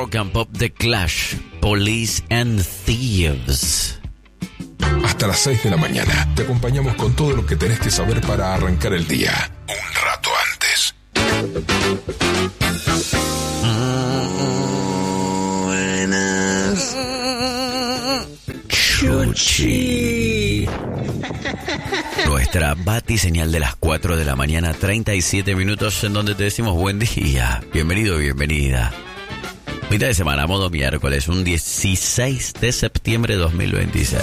Rock and Pop The Clash, Police and Thieves. Hasta las 6 de la mañana te acompañamos con todo lo que tenés que saber para arrancar el día un rato antes. Buenas. Chuchi. Nuestra batiseñal de las 4 de la mañana, 37 minutos, en donde te decimos buen día. Bienvenido, bienvenida. Mitad de semana, modo miércoles, un 16 de septiembre de 2026.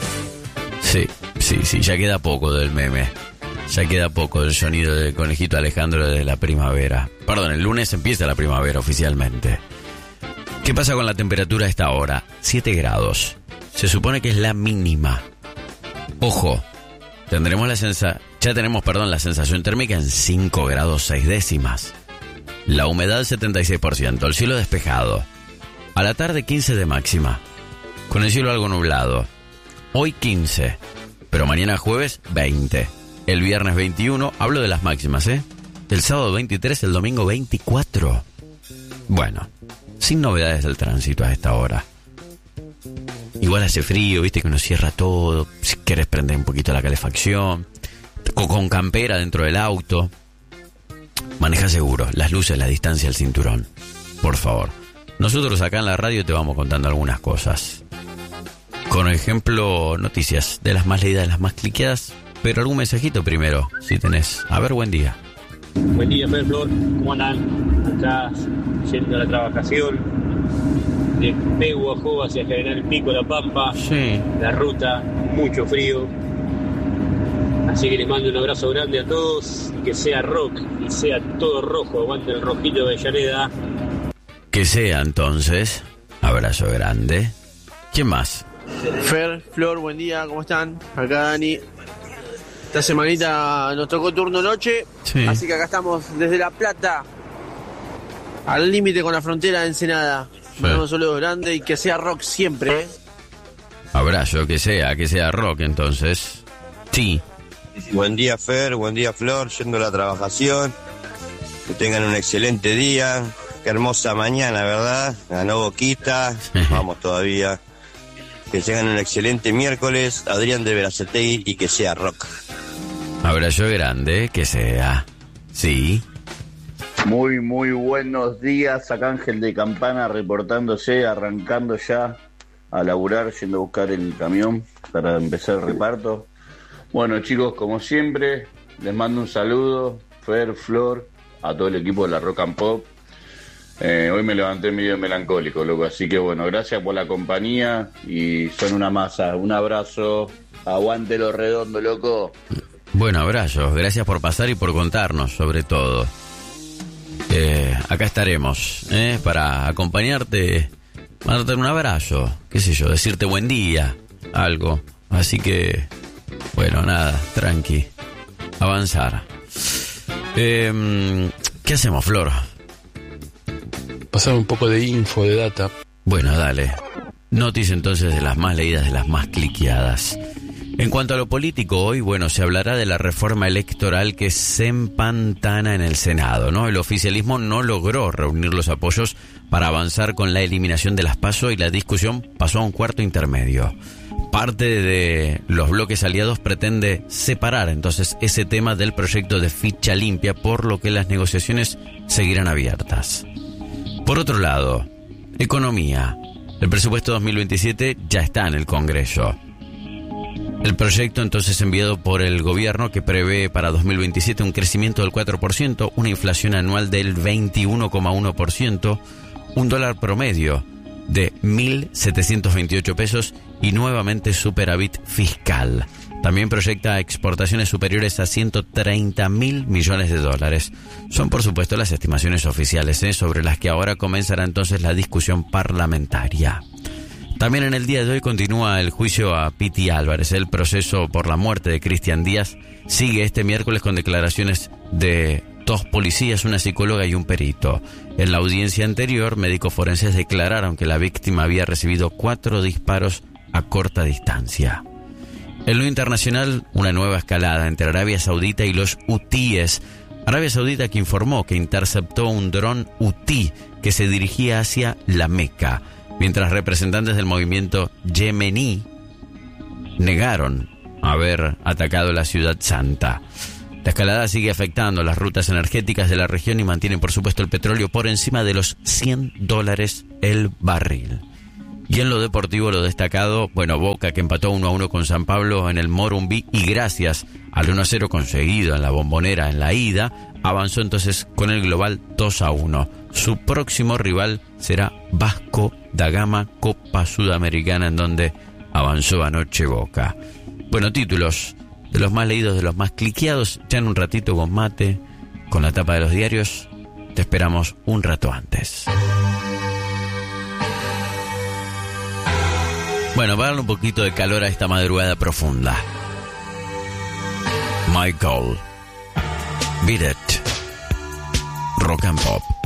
Sí, ya queda poco del meme. Ya queda poco del sonido del conejito Alejandro de la primavera. Perdón, el lunes empieza la primavera oficialmente. ¿Qué pasa con la temperatura a esta hora? 7 grados. Se supone que es la mínima. Ojo, ya tenemos la sensación térmica en 5 grados 6 décimas. La humedad 76%, el cielo despejado. A la tarde 15 de máxima, con el cielo algo nublado. Hoy 15, pero mañana jueves 20. El viernes 21, hablo de las máximas, El sábado 23, el domingo 24. Bueno, sin novedades del tránsito a esta hora. Igual hace frío, viste que uno cierra todo. Si querés prender un poquito la calefacción, o con campera dentro del auto. Maneja seguro, las luces, la distancia, el cinturón. Por favor. Nosotros acá en la radio te vamos contando algunas cosas. Con ejemplo, noticias de las más leídas, de las más cliqueadas. Pero algún mensajito primero, si tenés. A ver, buen día. Buen día, Fer, Flor. ¿Cómo andan? Acá yendo a la trabajación. De Pehuajó hacia General Pico, La Pampa. Sí. La ruta, mucho frío. Así que les mando un abrazo grande a todos. Y que sea rock y sea todo rojo. Aguante el rojito de Avellaneda. Que sea entonces. Abrazo grande. ¿Quién más? Fer, Flor, buen día, ¿cómo están? Acá Dani. Esta semanita nos tocó turno noche, sí. Así que acá estamos desde La Plata, al límite con la frontera de Ensenada. Sí. Mandamos un saludo grande y que sea rock siempre, Abrazo, que sea rock entonces. Sí. Buen día, Fer, buen día, Flor, yendo a la trabajación. Que tengan un excelente día. Qué hermosa mañana, ¿verdad? Ganó Boquita, vamos todavía. Que tengan un excelente miércoles, Adrián de Verazategui, y que sea rock. Abrazo grande, que sea. Sí. Muy buenos días, acá Ángel de Campana reportándose, arrancando ya a laburar, yendo a buscar el camión para empezar el reparto. Bueno, chicos, como siempre, les mando un saludo, Fer, Flor, a todo el equipo de la Rock and Pop. Hoy me levanté medio melancólico, loco, así que bueno, gracias por la compañía y son una masa. Un abrazo, aguante lo redondo, loco. Bueno, abrazos, gracias por pasar y por contarnos sobre todo. Acá estaremos, para acompañarte, mandarte un abrazo, qué sé yo, decirte buen día, algo. Así que, bueno, nada, tranqui, avanzar. ¿Qué hacemos, Flor? Pasar un poco de info, de data. Bueno, dale. Noticias entonces de las más leídas, de las más cliqueadas. En cuanto a lo político, hoy, bueno, se hablará de la reforma electoral que se empantana en el Senado, ¿no? El oficialismo no logró reunir los apoyos para avanzar con la eliminación de las PASO y la discusión pasó a un cuarto intermedio. Parte de los bloques aliados pretende separar entonces ese tema del proyecto de ficha limpia, por lo que las negociaciones seguirán abiertas. Por otro lado, economía. El presupuesto 2027 ya está en el Congreso. El proyecto entonces enviado por el gobierno que prevé para 2027 un crecimiento del 4%, una inflación anual del 21,1%, un dólar promedio de 1.728 pesos y nuevamente superávit fiscal. También proyecta exportaciones superiores a 130.000 millones de dólares. Son, por supuesto, las estimaciones oficiales, sobre las que ahora comenzará entonces la discusión parlamentaria. También en el día de hoy continúa el juicio a Piti Álvarez. El proceso por la muerte de Cristian Díaz sigue este miércoles con declaraciones de 2 policías, una psicóloga y un perito. En la audiencia anterior, médicos forenses declararon que la víctima había recibido 4 disparos a corta distancia. En lo internacional, una nueva escalada entre Arabia Saudita y los hutíes Arabia Saudita, que informó que interceptó un dron Houthi que se dirigía hacia la Meca, mientras representantes del movimiento yemení negaron haber atacado la ciudad santa. La escalada sigue afectando las rutas energéticas de la región y mantiene, por supuesto, el petróleo por encima de los $100 el barril. Y en lo deportivo, lo destacado, Boca, que empató 1-1 con San Pablo en el Morumbi, y gracias al 1-0 conseguido en la Bombonera en la ida, avanzó entonces con el global 2-1. Su próximo rival será Vasco da Gama, Copa Sudamericana, en donde avanzó anoche Boca. Títulos de los más leídos, de los más cliqueados, ya en un ratito con mate, con la tapa de los diarios. Te esperamos un rato antes. Para darle un poquito de calor a esta madrugada profunda. Michael, Beat It, Rock and Pop.